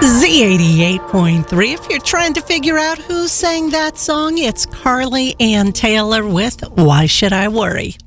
Z88.3. If you're trying to figure out who sang that song, it's Carly Ann Taylor with Why Should I Worry?